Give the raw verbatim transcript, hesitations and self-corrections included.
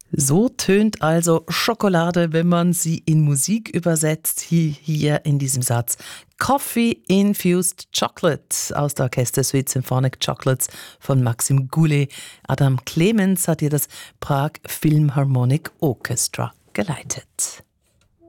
So tönt also Schokolade, wenn man sie in Musik übersetzt, hier, hier in diesem Satz. Coffee Infused Chocolate aus der Orchestersuite Symphonic Chocolates von Maxim Goulet. Adam Clemens hat hier das Prag Philharmonic Orchestra geleitet.